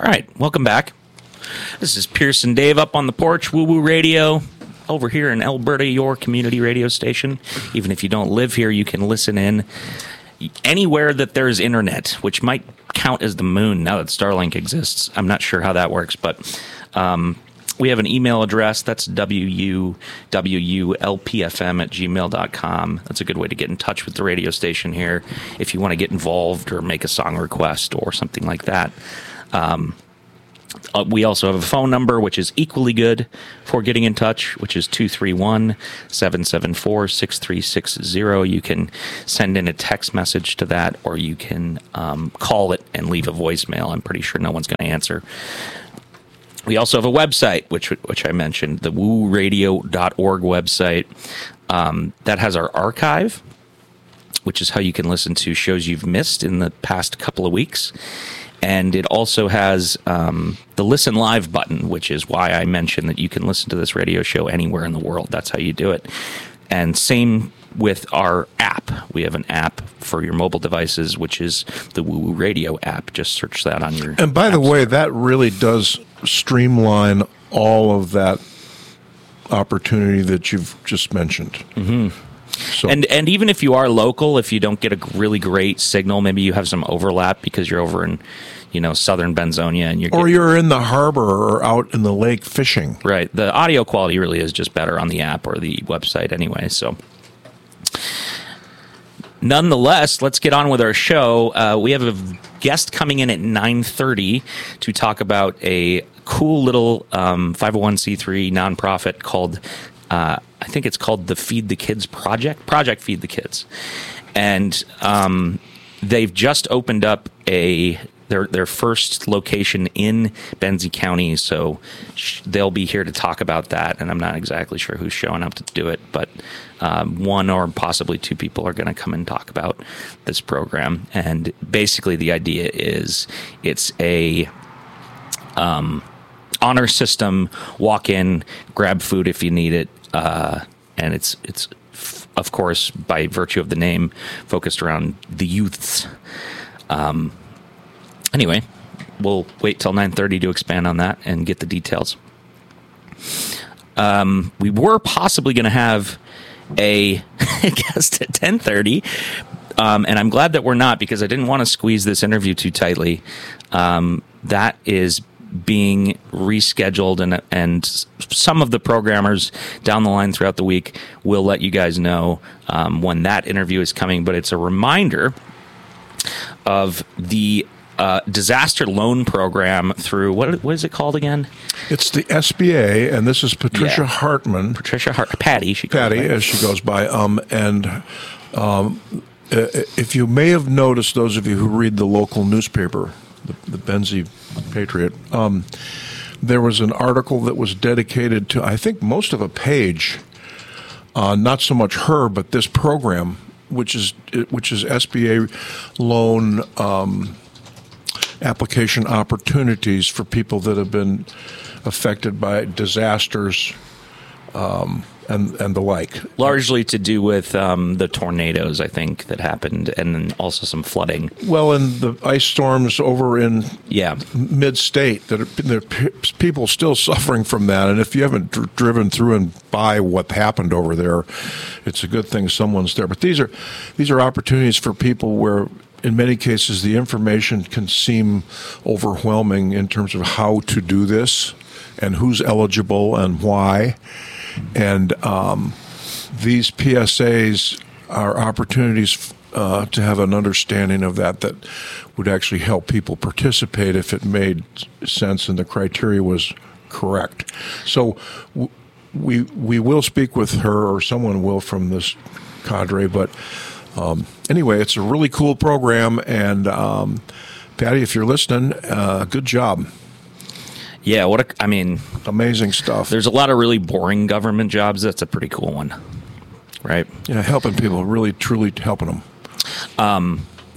All right, welcome back. This is Pierce and Dave up on the porch, Woo Woo Radio, over here in Alberta, your community radio station. Even if you don't live here, you can listen in anywhere that there's internet, which might count as the moon now that Starlink exists. I'm not sure how that works, but we have an email address. That's wuwlpfm@gmail.com. That's a good way to get in touch with the radio station here if you want to get involved or make a song request or something like that. We also have a phone number, which is equally good for getting in touch, which is 231-774-6360. You can send in a text message to that, or you can call it and leave a voicemail. I'm pretty sure no one's going to answer. We also have a website, which I mentioned, the woooradio.org website. That has our archive, which is how you can listen to shows you've missed in the past couple of weeks. And it also has the Listen Live button, which is why I mentioned that you can listen to this radio show anywhere in the world. That's how you do it. And same with our app. We have an app for your mobile devices, which is the Woo Woo Radio app. Just search that on your And by the way, store. that really does streamline all of that opportunity that you've just mentioned. Mm-hmm. So, and even if you are local, if you don't get a really great signal, maybe you have some overlap because you're over in, southern Benzonia, and you're in the harbor or out in the lake fishing. Right. The audio quality really is just better on the app or the website anyway. So, nonetheless, let's get on with our show. We have a guest coming in at 9:30 to talk about a cool little 501c3 nonprofit called. I think it's called the Feed the Kids Project Feed the Kids. And they've just opened up their first location in Benzie County, so they'll be here to talk about that, and I'm not exactly sure who's showing up to do it, but one or possibly two people are going to come and talk about this program. And basically the idea is it's a honor system, walk in, grab food if you need it, and it's of course, by virtue of the name, focused around the youths. Anyway, we'll wait till 9:30 to expand on that and get the details. We were possibly going to have a guest at 10:30, and I'm glad that we're not, because I didn't want to squeeze this interview too tightly. That is being rescheduled, and some of the programmers down the line throughout the week will let you guys know when that interview is coming. But it's a reminder of the disaster loan program through what is it called again? It's the SBA, and this is Patricia Hartman. Patty, as she goes by. If you may have noticed, those of you who read the local newspaper, the Benzie Patriot, there was an article that was dedicated to, I think, most of a page, not so much her, but this program, which is SBA loan application opportunities for people that have been affected by disasters and the like. Largely to do with the tornadoes, I think, that happened, and then also some flooding. Well, and the ice storms over in mid-state, there are people still suffering from that. And if you haven't driven through and by what happened over there, it's a good thing someone's there. But these are opportunities for people where, in many cases, the information can seem overwhelming in terms of how to do this and who's eligible and why. And these PSAs are opportunities to have an understanding of that would actually help people participate if it made sense and the criteria was correct. So we will speak with her, or someone will from this cadre, but anyway, it's a really cool program, and Patty, if you're listening, good job. Yeah, amazing stuff. There's a lot of really boring government jobs. That's a pretty cool one, right? Yeah, helping people, really, truly helping them.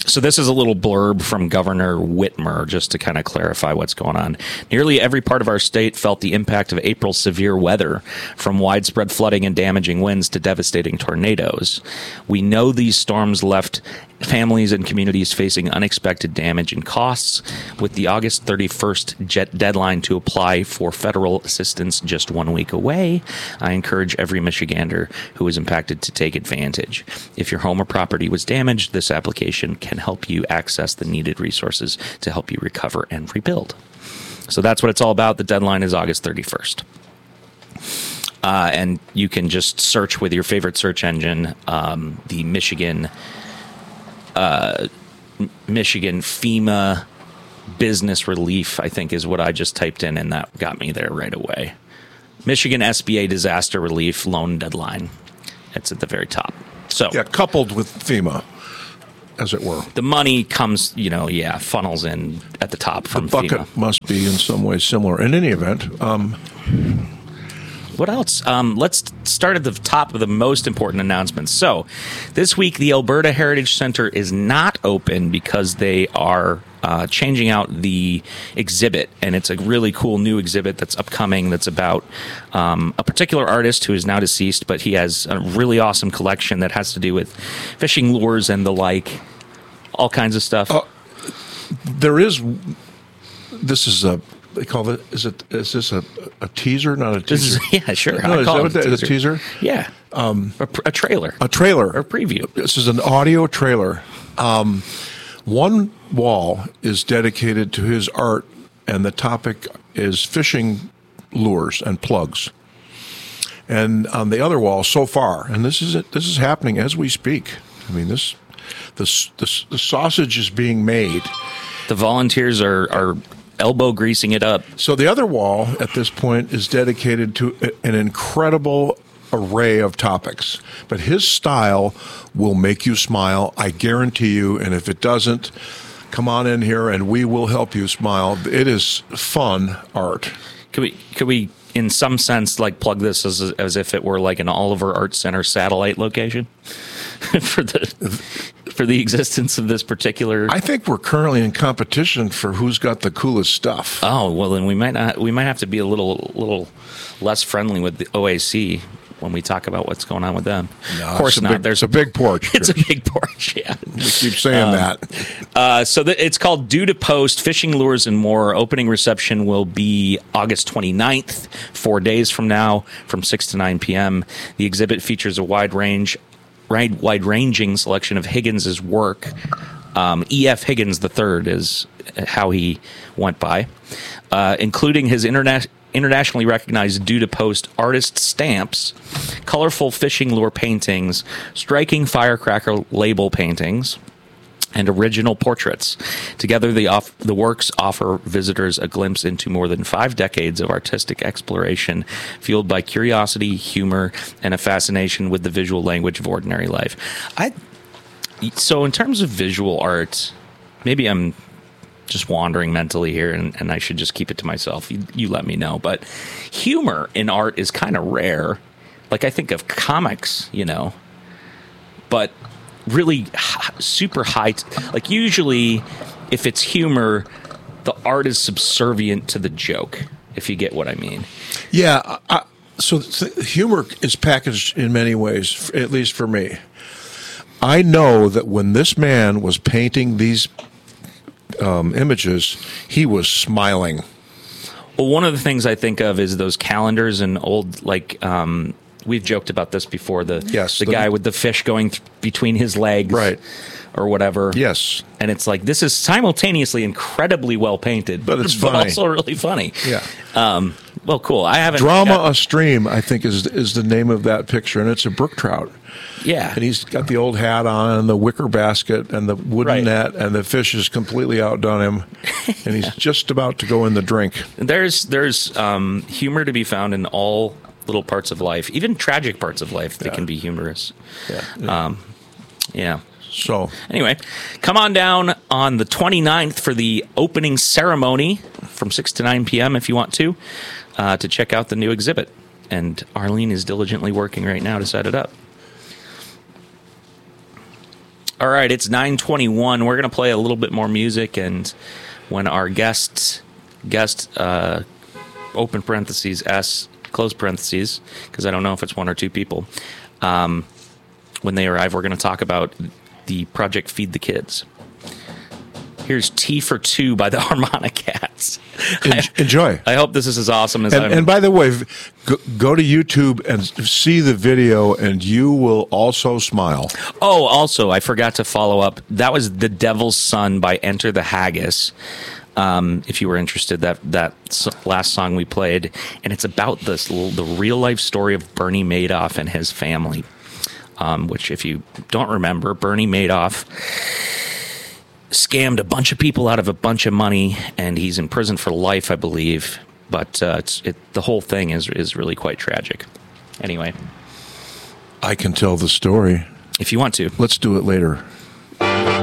So this is a little blurb from Governor Whitmer, just to kind of clarify what's going on. Nearly every part of our state felt the impact of April's severe weather, from widespread flooding and damaging winds to devastating tornadoes. We know these storms left families and communities facing unexpected damage and costs. With the August 31st deadline to apply for federal assistance just 1 week away, I encourage every Michigander who is impacted to take advantage. If your home or property was damaged, this application can help you access the needed resources to help you recover and rebuild. So that's what it's all about. The deadline is August 31st. And you can just search with your favorite search engine, the Michigan FEMA business relief, I think is what I just typed in, and that got me there right away. Michigan SBA disaster relief loan deadline. It's at the very top. So yeah, coupled with FEMA, as it were. The money comes, funnels in at the top from the bucket FEMA. Must be in some way similar. In any event, what else? Let's start at the top of the most important announcements. So, this week, the Alberta Heritage Centre is not open because they are changing out the exhibit, and it's a really cool new exhibit that's upcoming that's about a particular artist who is now deceased, but he has a really awesome collection that has to do with fishing lures and the like, all kinds of stuff. This is a... They call it. Is this a teaser? Not a teaser. Yeah, sure. No, is that a teaser? Yeah. A trailer. A trailer. Or preview. This is an audio trailer. One wall is dedicated to his art, and the topic is fishing lures and plugs. And on the other wall, so far, and this is happening as we speak. I mean, the sausage is being made. The volunteers are elbow greasing it up. So the other wall at this point is dedicated to an incredible array of topics. But his style will make you smile, I guarantee you. And if it doesn't, come on in here and we will help you smile. It is fun art. Could we in some sense like plug this as if it were like an Oliver Art Center satellite location for the existence of this particular? I think we're currently in competition for who's got the coolest stuff. Oh, well then we might have to be a little less friendly with the OAC when we talk about what's going on with them. No, of course not. There's a big porch. It's a big porch, yeah. We keep saying that. So it's called Due to Post, Fishing Lures and More. Opening reception will be August 29th, 4 days from now, from 6 to 9 p.m. The exhibit features a wide-ranging selection of Higgins' work. E.F. Higgins III is how he went by, including his internationally recognized Due to Post artist stamps, colorful fishing lure paintings, striking firecracker label paintings, and original portraits. Together, the works offer visitors a glimpse into more than 5 decades of artistic exploration, fueled by curiosity, humor, and a fascination with the visual language of ordinary life. So in terms of visual art, maybe I'm just wandering mentally here, and I should just keep it to myself. You let me know. But humor in art is kind of rare. Like, I think of comics, but really super high. Like, usually, if it's humor, the art is subservient to the joke, if you get what I mean. Yeah. So humor is packaged in many ways, at least for me. I know that when this man was painting these images, he was smiling. Well, one of the things I think of is those calendars and old, like, we've joked about this before, the guy with the fish going between his legs, right, or whatever. Yes. And it's like, this is simultaneously incredibly well painted, but it's funny. Also really funny. Yeah. Well, cool. I haven't. Drama A Stream, I think, is the name of that picture, and it's a brook trout. Yeah. And he's got the old hat on and the wicker basket and the wooden net, and the fish has completely outdone him, and he's just about to go in the drink. There's humor to be found in all little parts of life, even tragic parts of life that can be humorous. Yeah. So anyway, come on down on the 29th for the opening ceremony from 6 to 9 p.m. if you want to check out the new exhibit. And Arlene is diligently working right now to set it up. All right, it's 9:21. We're going to play a little bit more music, and when our guest, open parentheses, S, close parentheses, because I don't know if it's one or two people, when they arrive, we're going to talk about the project Feed the Kids. Here's Tea for Two by the Harmonic Cats. Enjoy. I hope this is as awesome as I'm... And by the way, go to YouTube and see the video, and you will also smile. Oh, also, I forgot to follow up. That was The Devil's Son by Enter the Haggis. If you were interested, that last song we played. And it's about the real-life story of Bernie Madoff and his family. Which, if you don't remember, Bernie Madoff scammed a bunch of people out of a bunch of money, and he's in prison for life, I believe. But the whole thing is really quite tragic. Anyway, I can tell the story if you want to. Let's do it later.